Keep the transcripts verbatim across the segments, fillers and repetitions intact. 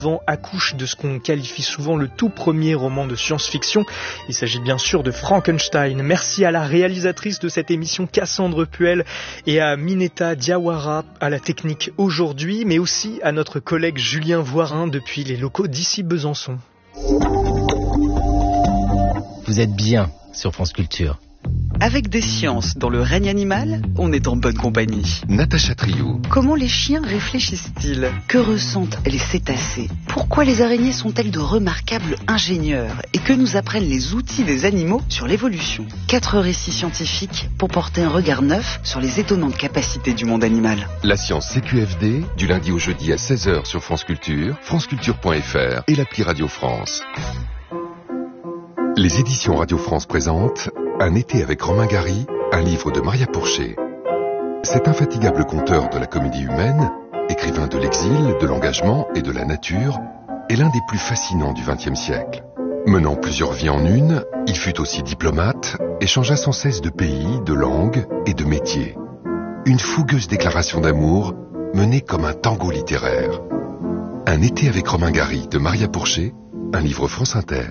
accouche de ce qu'on qualifie souvent le tout premier roman de science-fiction. Il s'agit bien sûr de Frankenstein. Merci à la réalisatrice de cette émission, Cassandre Puel, et à Mineta Diawara à la technique aujourd'hui, mais aussi à notre collègue Julien Voirin depuis les locaux d'ici Besançon. Vous êtes bien sur France Culture. Avec des sciences dans le règne animal, on est en bonne compagnie. Natacha Triou. Comment les chiens réfléchissent-ils? Que ressentent les cétacés? Pourquoi les araignées sont-elles de remarquables ingénieurs? Et que nous apprennent les outils des animaux sur l'évolution? Quatre récits scientifiques pour porter un regard neuf sur les étonnantes capacités du monde animal. La science C Q F D, du lundi au jeudi à seize heures sur France Culture, franceculture point f r et l'appli Radio France. Les éditions Radio France présentent Un été avec Romain Gary, un livre de Maria Pourchet. Cet infatigable conteur de la comédie humaine, écrivain de l'exil, de l'engagement et de la nature, est l'un des plus fascinants du vingtième siècle. Menant plusieurs vies en une, il fut aussi diplomate et changea sans cesse de pays, de langue et de métier. Une fougueuse déclaration d'amour menée comme un tango littéraire. Un été avec Romain Gary de Maria Pourchet, un livre France Inter.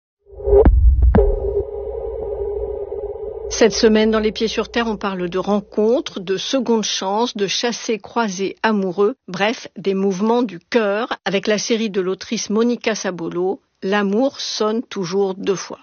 Cette semaine, dans Les Pieds sur Terre, on parle de rencontres, de secondes chances, de chassés-croisés amoureux, bref, des mouvements du cœur, avec la série de l'autrice Monica Sabolo, L'amour sonne toujours deux fois.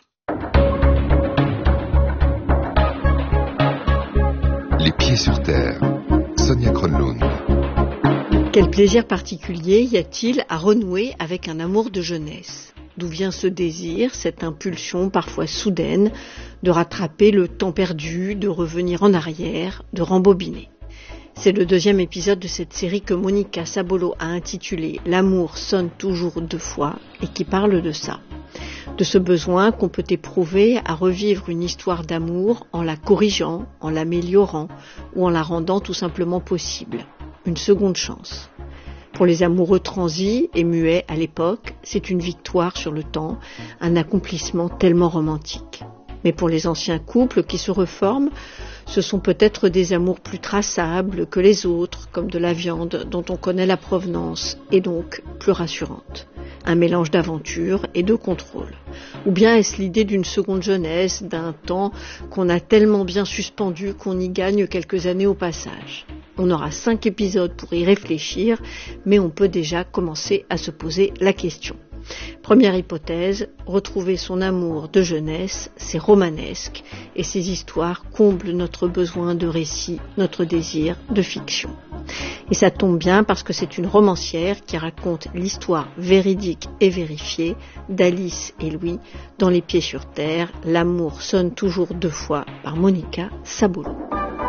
Les Pieds sur Terre, Sonia Kronlund. Quel plaisir particulier y a-t-il à renouer avec un amour de jeunesse ? D'où vient ce désir, cette impulsion parfois soudaine de rattraper le temps perdu, de revenir en arrière, de rembobiner. C'est le deuxième épisode de cette série que Monica Sabolo a intitulée « L'amour sonne toujours deux fois » et qui parle de ça. De ce besoin qu'on peut éprouver à revivre une histoire d'amour en la corrigeant, en l'améliorant ou en la rendant tout simplement possible. Une seconde chance. Pour les amoureux transis et muets à l'époque, c'est une victoire sur le temps, un accomplissement tellement romantique. Mais pour les anciens couples qui se reforment, ce sont peut-être des amours plus traçables que les autres, comme de la viande dont on connaît la provenance, et donc plus rassurante. Un mélange d'aventure et de contrôle. Ou bien est-ce l'idée d'une seconde jeunesse, d'un temps qu'on a tellement bien suspendu qu'on y gagne quelques années au passage? On aura cinq épisodes pour y réfléchir, mais on peut déjà commencer à se poser la question. Première hypothèse, retrouver son amour de jeunesse, c'est romanesque, et ces histoires comblent notre besoin de récit, notre désir de fiction. Et ça tombe bien parce que c'est une romancière qui raconte l'histoire véridique et vérifiée d'Alice et Louis dans Les Pieds sur Terre, L'amour sonne toujours deux fois par Monica Sabolo.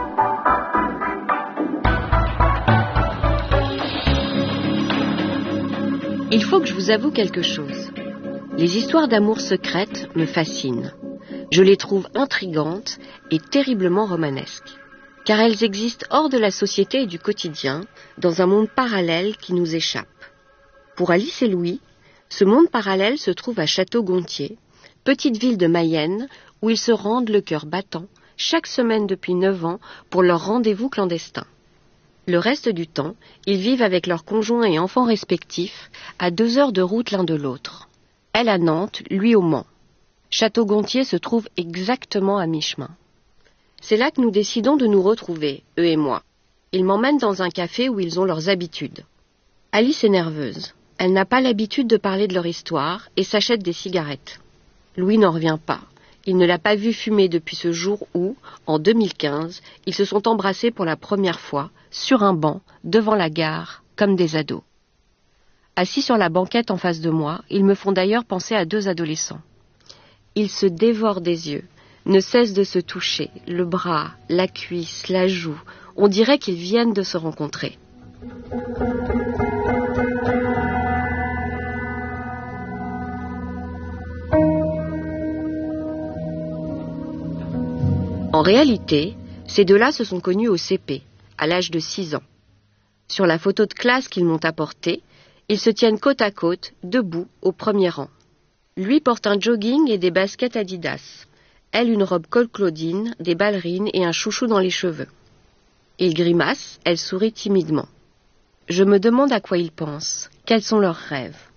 Il faut que je vous avoue quelque chose. Les histoires d'amour secrètes me fascinent. Je les trouve intrigantes et terriblement romanesques. Car elles existent hors de la société et du quotidien, dans un monde parallèle qui nous échappe. Pour Alice et Louis, ce monde parallèle se trouve à Château-Gontier, petite ville de Mayenne, où ils se rendent le cœur battant, chaque semaine depuis neuf ans, pour leur rendez-vous clandestin. Le reste du temps, ils vivent avec leurs conjoints et enfants respectifs, à deux heures de route l'un de l'autre. Elle à Nantes, lui au Mans. Château-Gontier se trouve exactement à mi-chemin. C'est là que nous décidons de nous retrouver, eux et moi. Ils m'emmènent dans un café où ils ont leurs habitudes. Alice est nerveuse. Elle n'a pas l'habitude de parler de leur histoire et s'achète des cigarettes. Louis n'en revient pas. Il ne l'a pas vu fumer depuis ce jour où, en deux mille quinze, ils se sont embrassés pour la première fois, sur un banc, devant la gare, comme des ados. Assis sur la banquette en face de moi, ils me font d'ailleurs penser à deux adolescents. Ils se dévorent des yeux, ne cessent de se toucher, le bras, la cuisse, la joue. On dirait qu'ils viennent de se rencontrer. En réalité, ces deux-là se sont connus au C P, à l'âge de six ans. Sur la photo de classe qu'ils m'ont apportée, ils se tiennent côte à côte, debout, au premier rang. Lui porte un jogging et des baskets Adidas. Elle une robe col Claudine, des ballerines et un chouchou dans les cheveux. Il grimace, elle sourit timidement. Je me demande à quoi ils pensent, quels sont leurs rêves.